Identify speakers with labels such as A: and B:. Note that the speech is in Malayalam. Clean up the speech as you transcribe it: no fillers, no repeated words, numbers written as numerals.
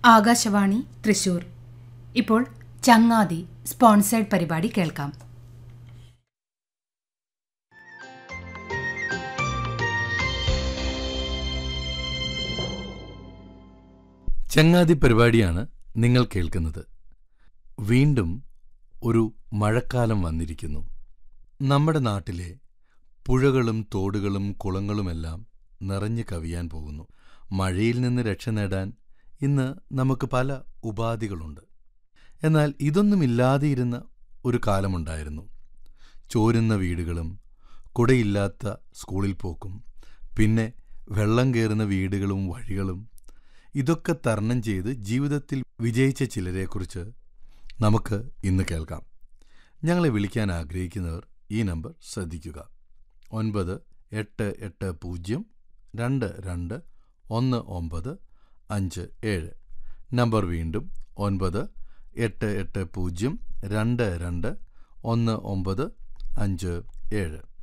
A: ആകാശവാണി തൃശൂർ. ഇപ്പോൾ ചങ്ങാതി സ്പോൺസേഡ് പരിപാടി കേൾക്കാം.
B: ചങ്ങാതി പരിപാടിയാണ് നിങ്ങൾ കേൾക്കുന്നത്. വീണ്ടും ഒരു മഴക്കാലം വന്നിരിക്കുന്നു. നമ്മുടെ നാട്ടിലെ പുഴകളും തോടുകളും കുളങ്ങളുമെല്ലാം നിറഞ്ഞു കവിയാൻ പോകുന്നു. മഴയിൽ നിന്ന് രക്ഷ നേടാൻ ഇന്ന് നമുക്ക് പല ഉപാധികളുണ്ട്. എന്നാൽ ഇതൊന്നുമില്ലാതെയിരുന്ന ഒരു കാലമുണ്ടായിരുന്നു. ചോരുന്ന വീടുകളും കുടയില്ലാത്ത സ്കൂളിൽ പോക്കും പിന്നെ വെള്ളം കയറുന്ന വീടുകളും വഴികളും ഇതൊക്കെ തരണം ചെയ്ത് ജീവിതത്തിൽ വിജയിച്ച ചിലരെക്കുറിച്ച് നമുക്ക് ഇന്ന് കേൾക്കാം. ഞങ്ങളെ വിളിക്കാൻ ആഗ്രഹിക്കുന്നവർ ഈ നമ്പർ ശ്രദ്ധിക്കുക: 9880221957. നമ്പർ വീണ്ടും 9880221957.